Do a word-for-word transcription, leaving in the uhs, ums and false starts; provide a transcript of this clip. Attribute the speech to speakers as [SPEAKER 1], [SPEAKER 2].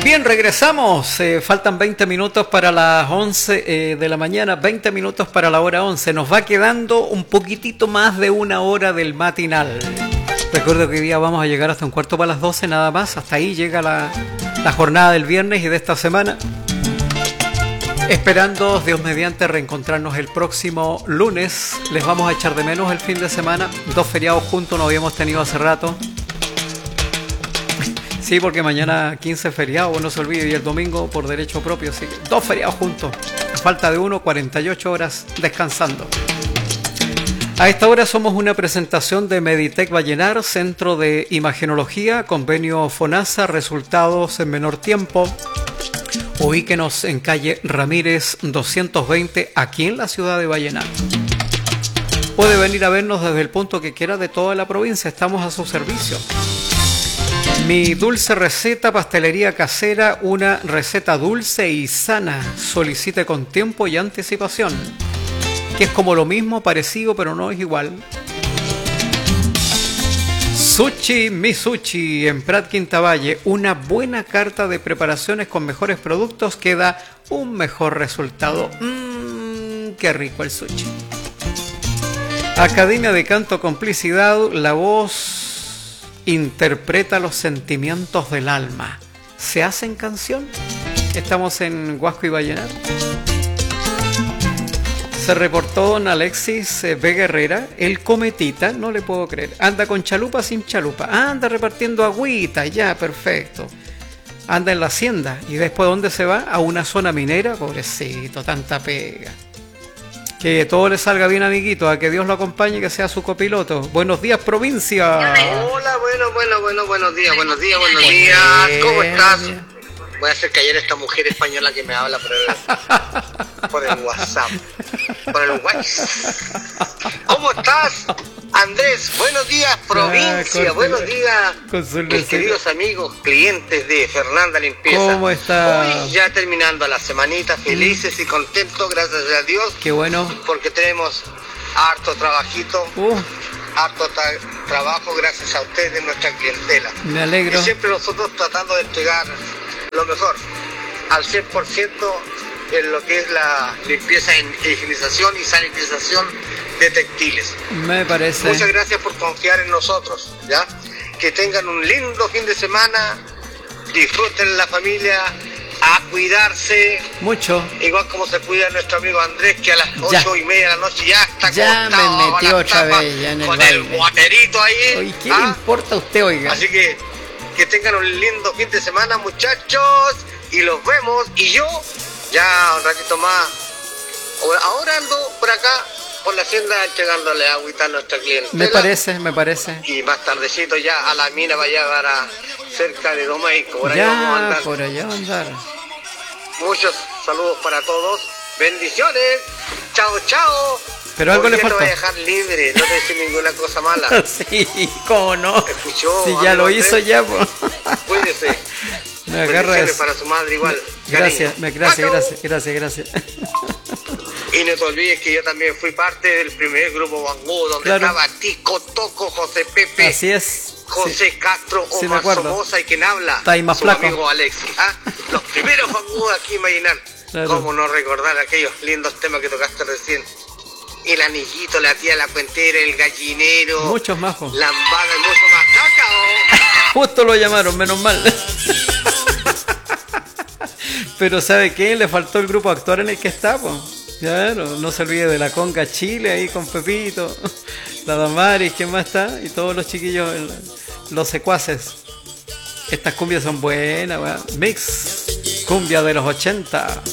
[SPEAKER 1] Bien, regresamos. Eh, faltan veinte minutos para las once eh, de la mañana, veinte minutos para la hora once. Nos va quedando un poquitito más de una hora del matinal. Recuerdo que hoy día vamos a llegar hasta un cuarto para las doce, nada más. Hasta ahí llega la, la jornada del viernes y de esta semana. Esperando, Dios mediante, reencontrarnos el próximo lunes. Les vamos a echar de menos el fin de semana. Dos feriados juntos no habíamos tenido hace rato. Sí, porque mañana quince feriado, no se olvide, y el domingo por derecho propio. Así que dos feriados juntos. A falta de uno, cuarenta y ocho horas descansando. A esta hora somos una presentación de Meditec Vallenar, Centro de Imagenología, convenio FONASA, resultados en menor tiempo. Ubíquenos en calle Ramírez doscientos veinte, aquí en la ciudad de Vallenar. Puede venir a vernos desde el punto que quiera de toda la provincia, estamos a su servicio. Mi dulce receta, pastelería casera, una receta dulce y sana. Solicite con tiempo y anticipación. Que es como lo mismo, parecido, pero no es igual. Sushi Mi Sushi en Prat Quinta Valle. Una buena carta de preparaciones con mejores productos que da un mejor resultado. Mmm, qué rico el sushi. Academia de Canto Complicidad, la voz interpreta los sentimientos del alma. ¿Se hacen canción? Estamos en Huasco y Vallenar. Se reportó don Alexis Vega Herrera, el cometita, no le puedo creer. Anda con chalupa sin chalupa. Anda repartiendo agüita, ya, perfecto. Anda en la hacienda. ¿Y después dónde se va? A una zona minera. Pobrecito, tanta pega. Que todo le salga bien, amiguito, a que Dios lo acompañe y que sea su copiloto. Buenos días, provincia.
[SPEAKER 2] Hola, bueno, bueno, bueno, buenos días, buenos días, buenos días. ¿Cómo estás? Voy a hacer callar a esta mujer española que me habla por el, por el WhatsApp. Por el WhatsApp. ¿Cómo estás, Andrés? Buenos días, provincia. Ah, buenos días, mis queridos amigos, clientes de Fernanda Limpieza.
[SPEAKER 1] ¿Cómo está?
[SPEAKER 2] Hoy ya terminando la semanita, felices y contentos, gracias a Dios.
[SPEAKER 1] Qué bueno.
[SPEAKER 2] Porque tenemos harto trabajito.
[SPEAKER 1] Uh.
[SPEAKER 2] Harto tra- trabajo gracias a ustedes, nuestra clientela.
[SPEAKER 1] Me alegro.
[SPEAKER 2] Y siempre nosotros tratando de entregar lo mejor, al cien por ciento en lo que es la limpieza, higienización y sanitización de textiles.
[SPEAKER 1] Me parece.
[SPEAKER 2] Muchas gracias por confiar en nosotros, ¿ya? Que tengan un lindo fin de semana, disfruten la familia, a cuidarse.
[SPEAKER 1] Mucho.
[SPEAKER 2] Igual como se cuida nuestro amigo Andrés, que a las ya. ocho y media de la noche ya está
[SPEAKER 1] ya me metió otra vez ya en el
[SPEAKER 2] con
[SPEAKER 1] baile.
[SPEAKER 2] el guaterito ahí.
[SPEAKER 1] Oye, ¿qué ¿ah? le importa a usted, oiga?
[SPEAKER 2] Así que que tengan un lindo fin de semana, muchachos, y los vemos. Y yo ya un ratito más, ahora ando por acá por la hacienda entregándole agüita a nuestra clientela.
[SPEAKER 1] Me parece, me parece.
[SPEAKER 2] Y más tardecito ya a la mina vaya a dar cerca de Domaico. Por
[SPEAKER 1] ya,
[SPEAKER 2] allá vamos a andar.
[SPEAKER 1] por allá vamos a andar.
[SPEAKER 2] Muchos saludos para todos. Bendiciones. Chao, chao.
[SPEAKER 1] Pero algo le falta.
[SPEAKER 2] Te voy a dejar libre, no te decir ninguna cosa mala.
[SPEAKER 1] Sí, cómo no.
[SPEAKER 2] Escuchó.
[SPEAKER 1] Si ya lo hizo ya, pues.
[SPEAKER 2] Cuídese.
[SPEAKER 1] Me agarra eso.
[SPEAKER 2] Para su madre igual.
[SPEAKER 1] Gracias, me, gracias, gracias, gracias, gracias.
[SPEAKER 2] Y no te olvides que yo también fui parte del primer grupo Bangú, donde claro. estaba Tico, Toco, José Pepe.
[SPEAKER 1] Así es.
[SPEAKER 2] José
[SPEAKER 1] sí.
[SPEAKER 2] Castro, Omar sí Somoza y quien habla.
[SPEAKER 1] Está ahí más
[SPEAKER 2] su
[SPEAKER 1] flaco.
[SPEAKER 2] amigo Alexis. ¿Ah? Los primeros Bangú aquí en Vallenar. Claro. Cómo no recordar aquellos lindos temas que tocaste recién. El anillito, la tía la cuentera, el gallinero.
[SPEAKER 1] Muchos más.
[SPEAKER 2] Lambada y mucho más. ¡Cacao!
[SPEAKER 1] Justo lo llamaron, menos mal. Pero ¿sabe qué? Le faltó el grupo actual en el que está, pues. Claro, no se olvide de la Conga Chile ahí con Pepito, la Damaris, ¿quién más está? Y todos los chiquillos, los secuaces. Estas cumbias son buenas, ¿verdad? Mix, cumbia de los ochenta.